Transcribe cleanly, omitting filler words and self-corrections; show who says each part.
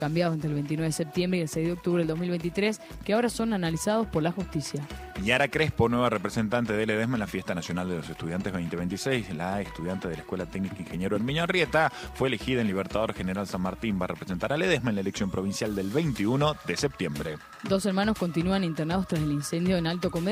Speaker 1: cambiados entre el 29 de septiembre y el 6 de octubre del 2023, que ahora son analizados por la justicia.
Speaker 2: Yara Crespo, nueva representante de Ledesma en la Fiesta Nacional de los Estudiantes 2026. La estudiante de la Escuela Técnica Ingeniero Herminio Arrieta fue elegida en Libertador General San Martín. Va a representar a Ledesma en la elección provincial del 21 de septiembre.
Speaker 1: 2 hermanos continúan internados tras el incendio en Alto Comedero.